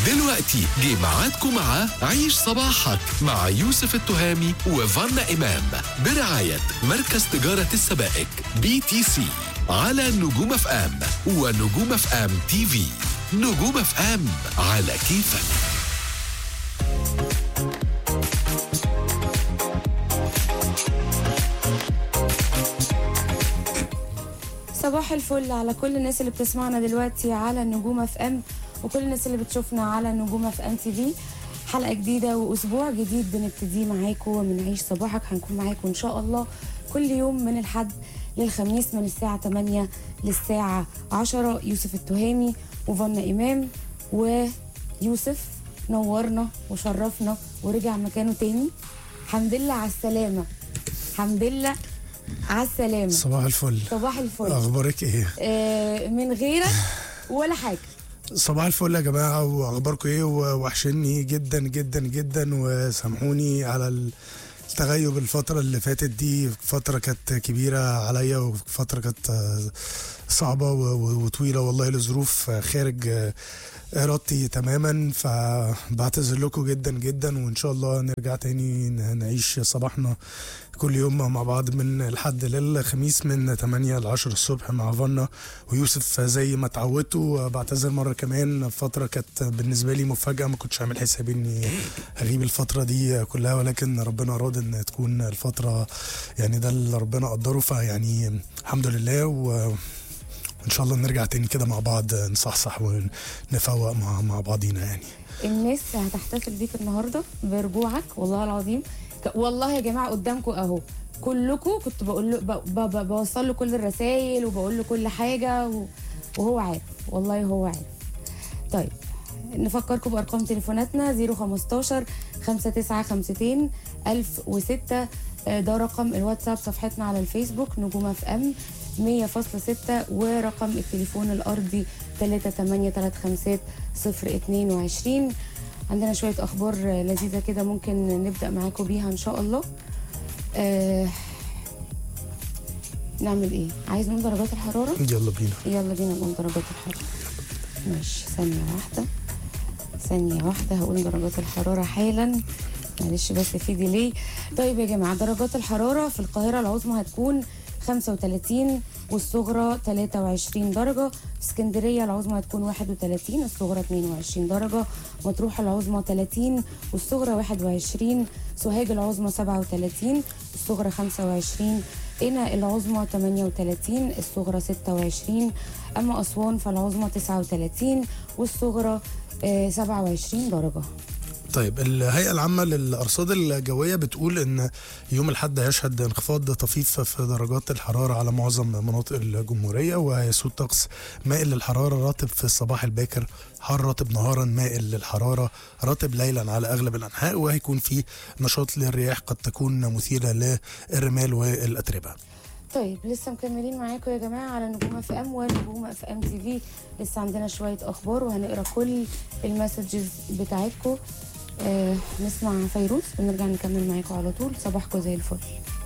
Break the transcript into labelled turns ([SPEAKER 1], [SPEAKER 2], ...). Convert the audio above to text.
[SPEAKER 1] دلوقتي جه ميعادكم مع عيش صباحك مع يوسف التهامي وفانا إمام برعاية مركز تجارة السبائك BTC على نجوم اف ام ونجوم اف ام تي في. نجوم اف ام على كيفك.
[SPEAKER 2] صباح الفل على كل الناس اللي بتسمعنا دلوقتي على نجوم اف ام وكل الناس اللي بتشوفنا على نجوم اف ام تي في. حلقه جديده واسبوع جديد بنبتدي معاكم من عيش صباحك. هنكون معاكم ان شاء الله كل يوم من الحد للخميس من الساعه 8 للساعه 10. يوسف التهامي وفانا امام. ويوسف نورنا وشرفنا ورجع مكانه تاني. الحمد لله على السلامه. الحمد لله على السلامة.
[SPEAKER 3] صباح الفل.
[SPEAKER 2] صباح الفل.
[SPEAKER 3] اخبارك ايه؟
[SPEAKER 2] من غيرك ولا حاجة.
[SPEAKER 3] صباح الفل يا جماعة، واخباركم ايه؟ وحشني جدا جدا جدا، وسامحوني على التغيب الفترة اللي فاتت دي. فترة كانت كبيرة عليا وفترة كانت صعبة وطويلة والله لظروف خارج ارادتي تماما، فبعتذر لكم جدا جدا، وان شاء الله نرجع تاني نعيش صباحنا كل يوم مع بعض من الحد للخميس من 8 ل 10 الصبح مع فانا ويوسف زي ما اتعودتوا. بعتذر مرة كمان، فترة كانت بالنسبة لي مفاجأة، ما كنتش عامل حسابي اني اغيب الفترة دي كلها، ولكن ربنا اراد ان تكون الفترة يعني ده اللي ربنا قدره، فيعني الحمد لله. وان شاء الله نرجع تاني كده مع بعض نصحصح ونفوق مع بعضينا. يعني
[SPEAKER 2] الناس هتحتفل بيك النهارده برجوعك والله العظيم. والله يا جماعه قدامكم اهو كلكم كنت بقول له بوصل له كل الرسائل وبقول له كل حاجه وهو عارف، والله هو عارف. طيب نفكركم بارقام تليفوناتنا 015 5952 1006. ده رقم الواتساب، صفحتنا على الفيسبوك نجوم اف ام 100.6، ورقم التليفون الارضي 3835022. عندنا شويه اخبار لذيذه كده ممكن نبدا معاكم بيها ان شاء الله. نعمل ايه؟ عايز نقول درجات الحراره؟
[SPEAKER 3] يلا بينا
[SPEAKER 2] نقول درجات الحراره. ماشي، ثانيه واحده هقول درجات الحراره حالا، معلش بس في ديلي. طيب يا جماعه، درجات الحراره في القاهره العظمى هتكون 35 والصغرى 23 درجة. في اسكندرية العظمى هتكون 31 الصغرى 22 درجة. مطروح العظمى 30 والصغرى 21. سوهاج العظمى 37 الصغرى 25. قنا العظمى 38 الصغرى 26. أما أسوان فالعظمى 39 والصغرى 27 درجة.
[SPEAKER 3] طيب، الهيئة العامة للأرصاد الجوية بتقول إن يوم الأحد هيشهد انخفاض طفيف في درجات الحرارة على معظم مناطق الجمهورية، وهيسود طقس مائل للحرارة رطب في الصباح الباكر، حار رطب نهارا، مائل للحرارة رطب ليلا على أغلب الأنحاء، وهيكون في نشاط للرياح قد تكون مثيرة للرمال والأتربة.
[SPEAKER 2] طيب لسه مكملين معاكم يا جماعه على نجوم اف ام ونجوم اف ام تي في. لسه عندنا شويه اخبار وهنقرا كل المسجز بتاعتكم. نسمع فيروز ونرجع نكمل معاكم على طول. صباحكم زي الفل.